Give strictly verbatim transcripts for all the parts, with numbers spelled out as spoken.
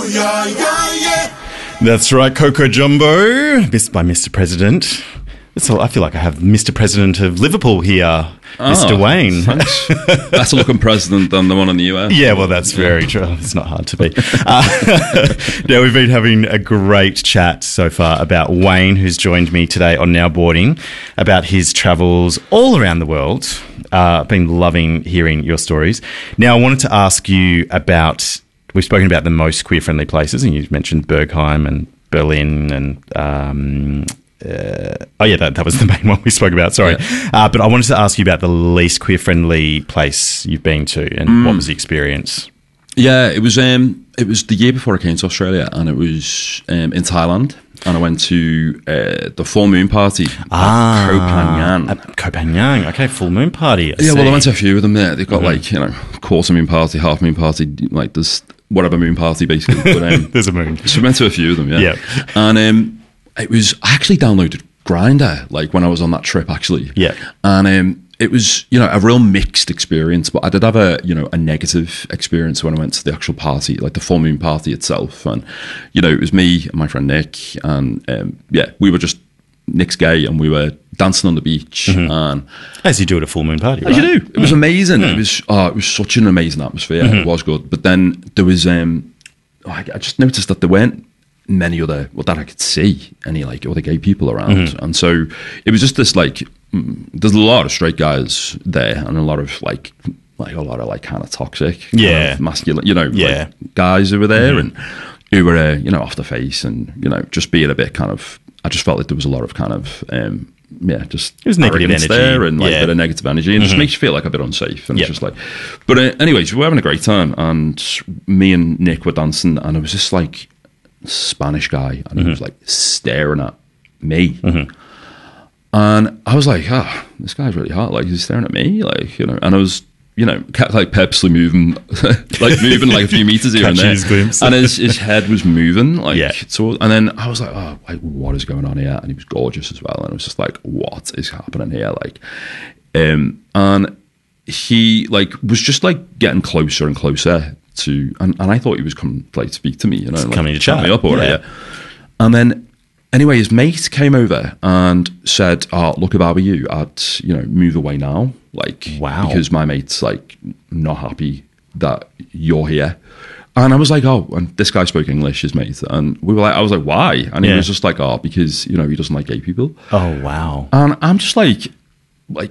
yeah, yeah, yeah. That's right, Coco Jumbo, missed by Mister President. That's all, I feel like I have Mister President of Liverpool here, oh, Mister Wayne. Thanks. Better looking president than the one in the U S. Yeah, well, that's very true. It's not hard to be. Uh, now, we've been having a great chat so far about Wayne, who's joined me today on Now Boarding, about his travels all around the world. Uh, I've been loving hearing your stories. Now, I wanted to ask you about, we've spoken about the most queer-friendly places, and you mentioned Bergheim and Berlin and... Um, Uh, oh yeah, that, that was the main one we spoke about, sorry. Yeah. Uh, but I wanted to ask you about the least queer-friendly place you've been to and mm. what was the experience? Yeah, it was um, it was the year before I came to Australia, and it was um, in Thailand, and I went to uh, the full moon party ah, at Koh Phangan. At Koh Phangan, okay, full moon party. I yeah, see. well, I went to a few of them there. They've got mm-hmm. like, you know, quarter moon party, half moon party, like there's whatever moon party basically. But, um, there's a moon. So I went to a few of them, yeah. yeah. And um, it was, I actually downloaded Grindr, like when I was on that trip actually. Yeah. And um, it was, you know, a real mixed experience, but I did have a, you know, a negative experience when I went to the actual party, like the full moon party itself. And, you know, it was me and my friend Nick, and um, yeah, we were just, Nick's gay, and we were dancing on the beach. Mm-hmm. And as you do at a full moon party, right? As you do. It was amazing. Mm. It was, oh, it was such an amazing atmosphere. Mm-hmm. It was good. But then there was, um, I, I just noticed that there weren't many other, well, that I could see any like other gay people around. Mm-hmm. And so it was just this like, mm, there's a lot of straight guys there, and a lot of like, like a lot of like kind of toxic, kind yeah, of masculine, you know, yeah. like guys who were there mm-hmm. and who were, uh, you know, off the face, and, you know, just being a bit kind of, I just felt like there was a lot of kind of, um, yeah, just it was negative energy there, and like yeah. a bit of negative energy, and mm-hmm. it just makes you feel like a bit unsafe. And yep. it's just like, but uh, anyways, we were having a great time, and me and Nick were dancing, and it was just like, Spanish guy, and mm-hmm. he was like staring at me, mm-hmm. and I was like, ah, oh, this guy's really hot, like he's staring at me, like, you know. And I was, you know, kept like purposely moving like moving like a few meters here and there, his glimpse. And his, his head was moving like yeah. so, and then I was like, oh, like, what is going on here? And he was gorgeous as well, and I was just like, what is happening here? Like, um and he like was just like getting closer and closer to, and, and I thought he was coming to like speak to me, you know, like, coming to chat me up or yeah. whatever. And then anyway, his mate came over and said, oh, look, if I were you, I'd, you know, move away now, like, wow, because my mate's like not happy that you're here. And I was like, oh, and this guy spoke English, his mate, and we were like, I was like, why? And he yeah. was just like, oh, because, you know, he doesn't like gay people. Oh wow. And I'm just like, like,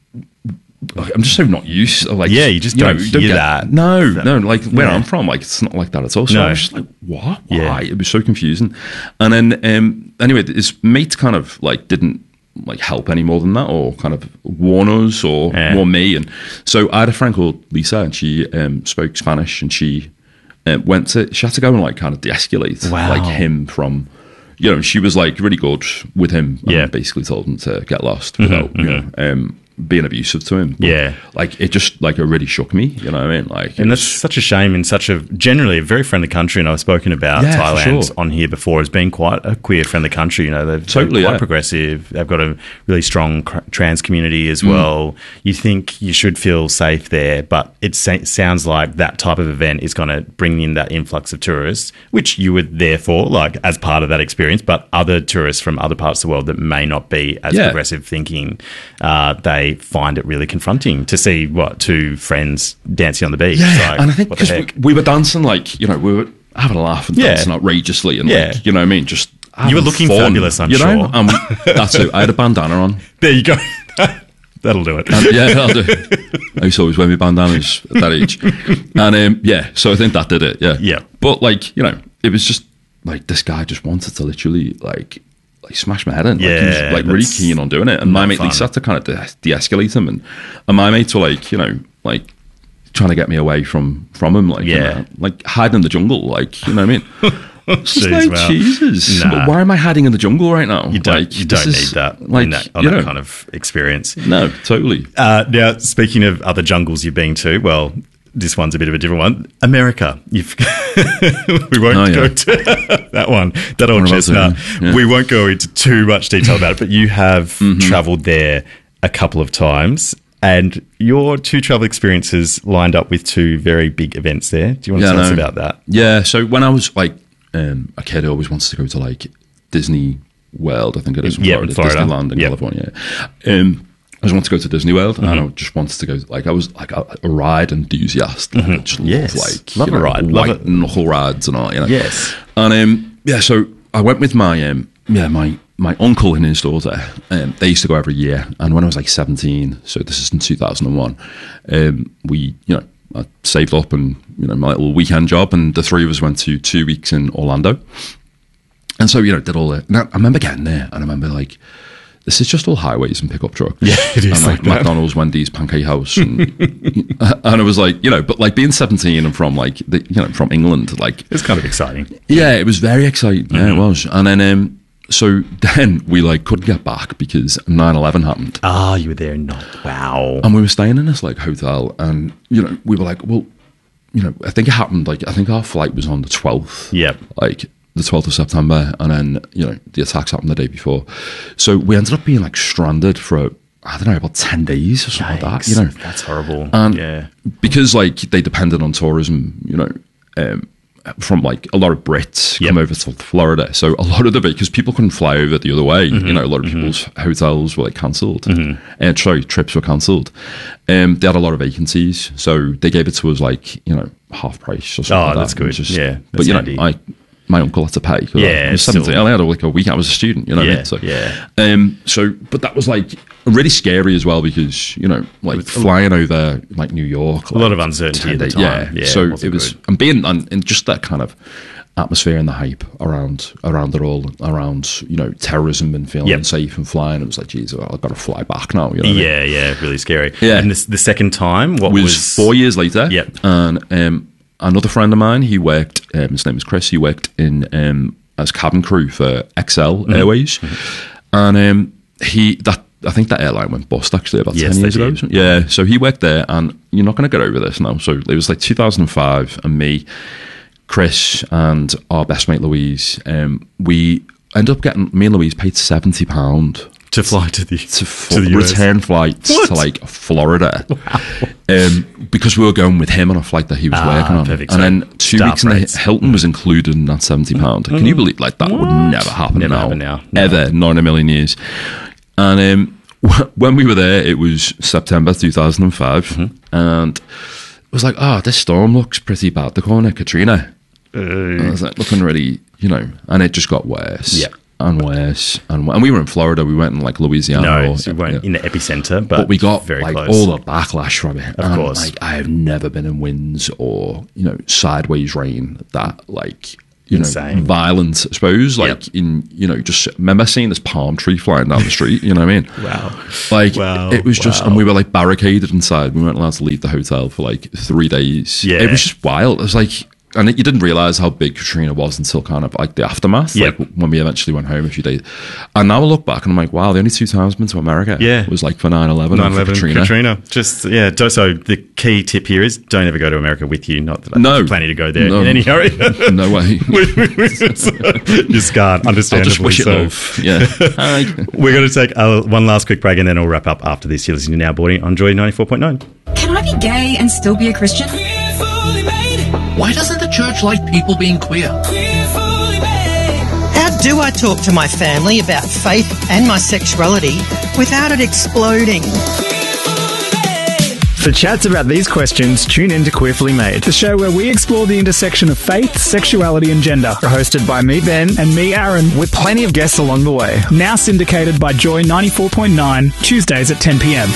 I'm just so not used to, like, yeah, you just you don't, know, hear don't get that. no no like where yeah. I'm from, like it's not like that at all. So no. I was just like, what? Why? Yeah. It was so confusing. And then um anyway, his mate kind of like didn't like help any more than that, or kind of warn us, or yeah. warn me. And so I had a friend called Lisa, and she um spoke Spanish, and she uh, went to she had to go and like kind of de-escalate wow. like him from, you know, she was like really good with him, and yeah. basically told him to get lost mm-hmm, without mm-hmm. you know um being abusive to him. But, yeah. like it just like it really shook me, you know what I mean? Like, and was, that's such a shame in such a generally a very friendly country, and I've spoken about yeah, Thailand sure. on here before as being quite a queer friendly country. You know, they've totally quite yeah. progressive. They've got a really strong cr- trans community as mm. well. You think you should feel safe there, but it sa- sounds like that type of event is going to bring in that influx of tourists, which you were there for, like as part of that experience. But other tourists from other parts of the world that may not be as yeah. progressive thinking, uh, they find it really confronting to see what two friends dancing on the beach. Yeah, like, and I think because we, we were dancing like, you know, we were having a laugh and yeah. dancing outrageously, and yeah. like, you know what I mean, just you were looking fun, fabulous, I'm you sure. know? Um, that's it. I had a bandana on. There you go. That'll do it. And, yeah, that'll do it. I used to always wear my bandanas at that age, and um, yeah, so I think that did it. Yeah, yeah. But like, you know, it was just like this guy just wanted to literally like. like smash my head in. Like, yeah, he was like really keen on doing it. And my mate fun. Lisa had to kind of de- de-escalate him, and, and my mates were like, you know, like trying to get me away from from him, like, yeah, you know, like hiding in the jungle, like, you know what I mean? It's just Jeez, like, wow. Jesus, Nah. why am I hiding in the jungle right now? You don't, like, you don't need is, that, like, in that on you that know, kind of experience. No, totally. Uh, now, speaking of other jungles you've been to, well, this one's a bit of a different one. America. You've we won't oh, yeah. go to that one. That old chestnut. Yeah. We won't go into too much detail about it, but you have mm-hmm. travelled there a couple of times. And your two travel experiences lined up with two very big events there. Do you want to Yeah, tell us no. about that? Yeah, so when I was like um, a kid, I always wanted to go to like Disney World, I think it is, in Yeah, Florida, in Florida. Disneyland in Yep. California. Um, I just wanted to go to Disney World, Mm-hmm. and I just wanted to go. Like I was like a, a ride enthusiast. Like, I just Mm-hmm. Yes. love like Love you a know, ride. Love white it. knuckle rides and all. You know? Yes. And um, yeah, so I went with my um, yeah my my uncle and his daughter. Um, they used to go every year, and when I was like seventeen, so this is in two thousand one, um, we you know I saved up and you know my little weekend job, and the three of us went to two weeks in Orlando. And so, you know, did all the. Now, I remember getting there, and I remember like, this is just all highways and pickup trucks. Yeah, it is And like, like that. McDonald's, Wendy's, Pancake House, and and it was like, you know, but like being seventeen and from like, the, you know, from England, like, It's kind of exciting. yeah, it was very exciting. Yeah, it was. And then, um, so then we like couldn't get back because nine eleven happened, Ah, you were there. Not wow. and we were staying in this like hotel, and you know, we were like, well, you know, I think it happened like I think our flight was on the twelfth. Yep. Like the twelfth of September, and then you know the attacks happened the day before, so we ended up being like stranded for I don't know about ten days or something like that. You know, That's horrible. and yeah. because like they depended on tourism, you know, um, from like a lot of Brits Yep. come over to Florida, so a lot of the because people couldn't fly over the other way. Mm-hmm. You know, a lot of people's hotels were like cancelled, and sorry, trips were cancelled. Um, they had a lot of vacancies, so they gave it to us like you know half price or something. Oh, like that's that. good. It was Yeah, but that's you know, handy. I. My uncle had to pay. 'Cause Yeah, I was still. seventeen. I had like a week. I was a student, you know what I Yeah, mean? So, yeah. Um, so, but that was like really scary as well because you know, like flying over like New York, A lot of uncertainty at the time. Yeah, Yeah, so it it, wasn't was, good. and being and, and just that kind of atmosphere and the hype around around it all, around you know terrorism and feeling Yep. unsafe and flying. It was like, geez, well, I've got to fly back now. You know what I mean? Yeah, yeah, really scary. Yeah. And this, the second time, what It was, was, four years later. Yep. And um, another friend of mine, he worked, um, his name was Chris, he worked in um, as cabin crew for X L Mm-hmm. Airways. And um, he, that I think that airline went bust actually about Yes, ten they years ago. did. Yeah, so he worked there, and you're not going to get over this now. So it was like two thousand five, and me, Chris, and our best mate Louise, um, we ended up getting, me and Louise paid seventy pounds to fly to the to, f- to the U S. return flights What? to like Florida, um, because we were going with him on a flight that he was Ah, working on, perfect. and So then two staff weeks in the rates. Hilton was included in that seventy pound. Can you believe like that would never happen Never now, happen now. No. ever, not in a million years. And um, w- when we were there, it was September two thousand five, Mm-hmm. and it was like, oh, this storm looks pretty bad. The corner Katrina. And I was like looking really, you know, and it just got worse. Yeah. And worse, and, and we were in Florida. We went in like Louisiana. No, or- so we weren't yeah. in the epicenter, but, But we got very like close. all the backlash from it. Of And, course. like I have never been in winds or you know sideways rain that like you Insane. know violent. I suppose like Yep. in you know just remember seeing this palm tree flying down the street. You know what I mean? Wow. Like Wow, it was just, wow. and we were like barricaded inside. We weren't allowed to leave the hotel for like three days. Yeah. It was just wild. It was like. And you didn't realize how big Katrina was until kind of like the aftermath, Yep. like when we eventually went home a few days. And now I look back and I'm like, wow, the only two times I've been to America Yeah. was like for nine eleven and nine for eleven Katrina. Katrina. Just, yeah. do- So the key tip here is don't ever go to America with you. Not that No. I'm planning to go there No. in any hurry. No way. Just can't, I'll understandably just wish it so. love. Yeah. Hi. We're going to take uh, one last quick break and then we'll wrap up after this. You're listening to Now Boarding on Joy ninety-four point nine. Can I be gay and still be a Christian? Why doesn't the church like people being queer? How do I talk to my family about faith and my sexuality without it exploding? For chats about these questions, tune in to Queerfully Made, the show where we explore the intersection of faith, sexuality and gender. Hosted by me, Ben, and me, Aaron, with plenty of guests along the way. Now syndicated by Joy ninety-four point nine, Tuesdays at ten p.m.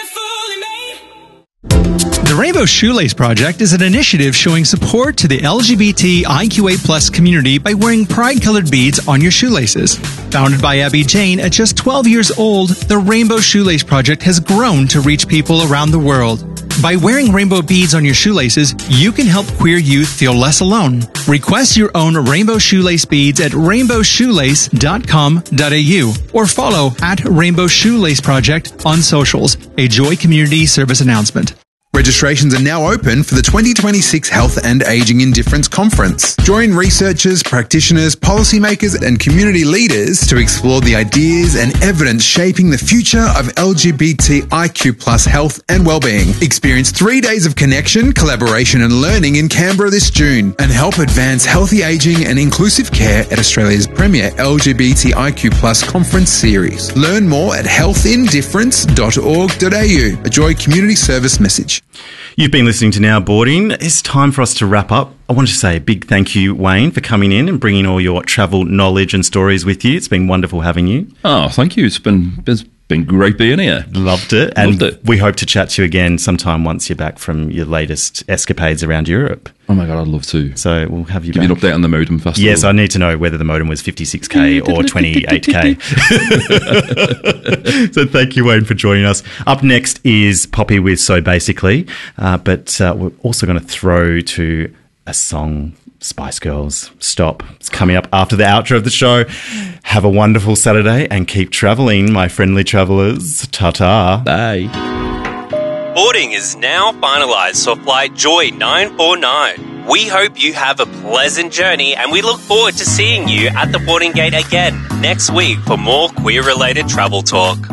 The Rainbow Shoelace Project is an initiative showing support to the L G B T I Q A plus community by wearing pride-colored beads on your shoelaces. Founded by Abby Jane at just twelve years old, the Rainbow Shoelace Project has grown to reach people around the world. By wearing rainbow beads on your shoelaces, you can help queer youth feel less alone. Request your own rainbow shoelace beads at rainbow shoelace dot com dot a u or follow at Rainbow Shoelace Project on socials, a Joy Community Service announcement. Registrations are now open for the twenty twenty-six Health and Aging Indifference Conference. Join researchers, practitioners, policymakers and community leaders to explore the ideas and evidence shaping the future of L G B T I Q plus health and wellbeing. Experience three days of connection, collaboration and learning in Canberra this June and help advance healthy aging and inclusive care at Australia's premier L G B T I Q plus conference series. Learn more at health indifference dot org dot a u. A Joy Community Service message. You've been listening to Now Boarding. It's time for us to wrap up. I want to say a big thank you, Wayne, for coming in and bringing all your travel knowledge and stories with you. It's been wonderful having you. Oh, thank you. It's been it's been great being here. Loved it. And Loved it. we hope to chat to you again sometime once you're back from your latest escapades around Europe. Oh my God, I'd love to. So we'll have you Give back. me an update on the Modem Festival. Yes, I need to know whether the modem was fifty-six K or twenty-eight K. So thank you, Wayne, for joining us. Up next is Poppy with So Basically, uh, but uh, we're also going to throw to a song, Spice Girls, Stop. It's coming up after the outro of the show. Have a wonderful Saturday and keep travelling, my friendly travellers. Ta-ta. Bye. Boarding is now finalised for Flight Joy nine four nine. We hope you have a pleasant journey and we look forward to seeing you at the boarding gate again next week for more queer-related travel talk.